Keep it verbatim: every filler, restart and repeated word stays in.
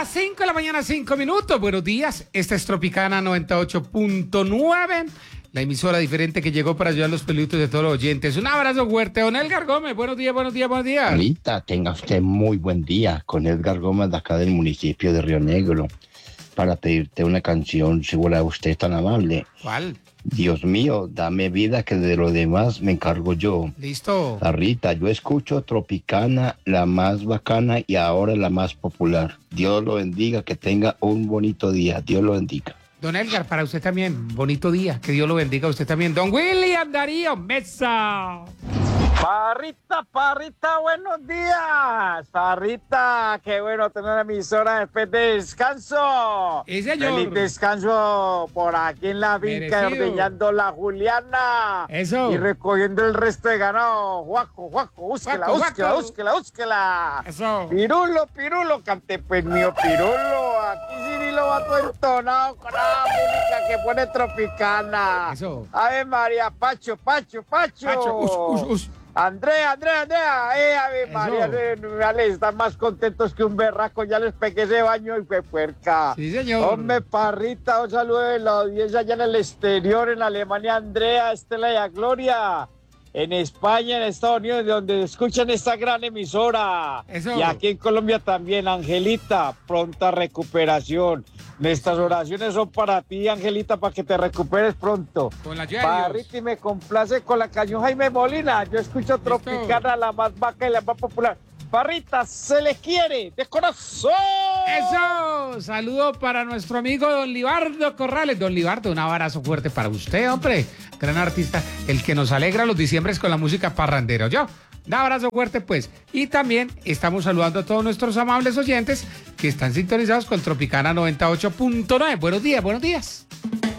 las cinco de la mañana, cinco minutos. Buenos días. Esta es Tropicana noventa y ocho punto nueve, la emisora diferente que llegó para ayudar a los peluditos de todos los oyentes. Un abrazo fuerte, don Edgar Gómez. Buenos días, buenos días, buenos días. Ahorita tenga usted muy buen día con Edgar Gómez de acá del municipio de Río Negro para pedirte una canción, si fuera usted tan amable. ¿Cuál? Dios mío, dame vida que de lo demás me encargo yo. Listo. Rita, yo escucho Tropicana, la más bacana y ahora la más popular. Dios lo bendiga, que tenga un bonito día. Dios lo bendiga. Don Edgar, para usted también, bonito día. Que Dios lo bendiga a usted también. Don William Darío Mesa. Parrita, Parrita, buenos días. Parrita, qué bueno tener una emisora después de descanso. Sí, señor. Feliz descanso por aquí en la finca, Merecido. ordeñando la Juliana. Eso. Y recogiendo el resto de ganado. Juaco, Juaco, búsquela, Juaco, búsquela, Juaco. búsquela, búsquela. Eso. Pirulo, Pirulo, cante pues mío, Pirulo. Aquí sí ni lo va todo entonado con la música que pone Tropicana. Eso. Ave María, Pacho, Pacho, Pacho. Pacho, us, us, us. Andrea, Andrea, Andrea, eh, Ave Eso. María, eh, vale, están más contentos que un berraco, ya les pegué ese baño y fue puerca. Sí, señor. Hombre, Parrita, un saludo de la audiencia allá en el exterior, en Alemania, Andrea, Estela y a Gloria, en España, en Estados Unidos, de donde escuchan esta gran emisora. Eso. Y aquí en Colombia también, Angelita, pronta recuperación. Nuestras oraciones son para ti, Angelita, para que te recuperes pronto. Con la ayuda de Dios. Parrita, y me complace con la canción Jaime Molina. Yo escucho Tropicana, la más vaca y la más popular. Parrita, se le quiere de corazón. Eso, saludo para nuestro amigo don Libardo Corrales. Don Libardo, un abrazo fuerte para usted, hombre. Gran artista, el que nos alegra los diciembres con la música parrandera. Yo, un abrazo fuerte, pues. Y también estamos saludando a todos nuestros amables oyentes que están sintonizados con Tropicana noventa y ocho punto nueve. Buenos días, buenos días.